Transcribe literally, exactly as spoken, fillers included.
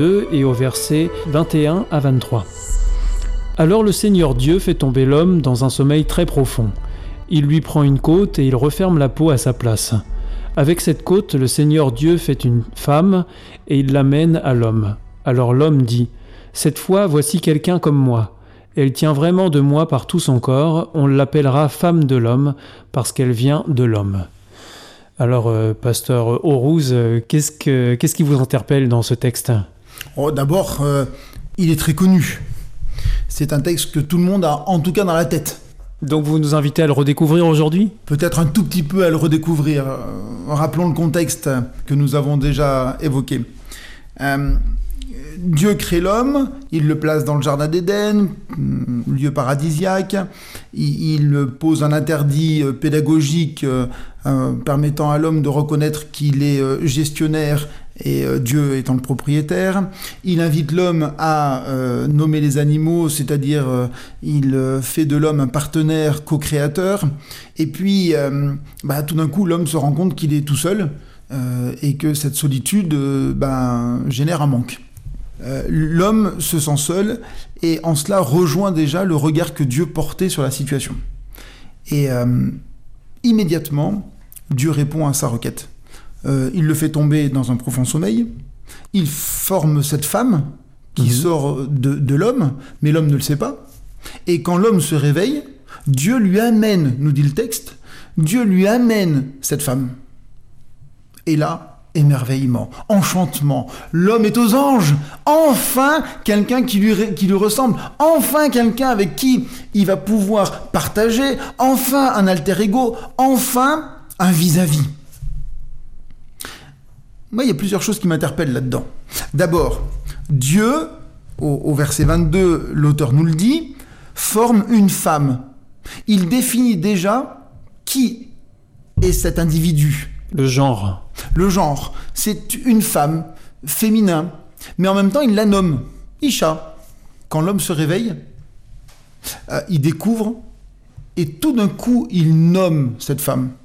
deux et au verset vingt et un à vingt-trois. Alors le Seigneur Dieu fait tomber l'homme dans un sommeil très profond. Il lui prend une côte et il referme la peau à sa place. Avec cette côte, le Seigneur Dieu fait une femme et il l'amène à l'homme. Alors l'homme dit : « Cette fois, voici quelqu'un comme moi. Elle tient vraiment de moi par tout son corps. On l'appellera femme de l'homme parce qu'elle vient de l'homme. » Alors, euh, pasteur Aurouz, euh, qu'est-ce, que, qu'est-ce qui vous interpelle dans ce texte ? Oh, d'abord, euh, il est très connu. C'est un texte que tout le monde a, en tout cas, dans la tête. Donc vous nous invitez à le redécouvrir aujourd'hui ? Peut-être un tout petit peu à le redécouvrir. Euh, rappelons le contexte que nous avons déjà évoqué. Euh, Dieu crée l'homme, il le place dans le jardin d'Éden, lieu paradisiaque. Il, il pose un interdit pédagogique euh, euh, permettant à l'homme de reconnaître qu'il est euh, gestionnaire et euh, Dieu étant le propriétaire. Il invite l'homme à euh, nommer les animaux, c'est-à-dire euh, il euh, fait de l'homme un partenaire co-créateur. Et puis, euh, bah, tout d'un coup, l'homme se rend compte qu'il est tout seul euh, et que cette solitude euh, bah, génère un manque. Euh, l'homme se sent seul et en cela rejoint déjà le regard que Dieu portait sur la situation. Et euh, immédiatement, Dieu répond à sa requête. Euh, il le fait tomber dans un profond sommeil. Il forme cette femme qui mmh. sort de, de l'homme, mais l'homme ne le sait pas. Et quand l'homme se réveille, Dieu lui amène, nous dit le texte, Dieu lui amène cette femme. Et là, émerveillement, enchantement, l'homme est aux anges, enfin quelqu'un qui lui, qui lui ressemble, enfin quelqu'un avec qui il va pouvoir partager, enfin un alter ego, enfin un vis-à-vis. Moi, il y a plusieurs choses qui m'interpellent là-dedans. D'abord, Dieu, au, au verset vingt-deux, l'auteur nous le dit, forme une femme. Il définit déjà qui est cet individu. Le genre. Le genre, c'est une femme, féminin, mais en même temps, il la nomme Isha. Quand l'homme se réveille, euh, il découvre, et tout d'un coup, il nomme cette femme.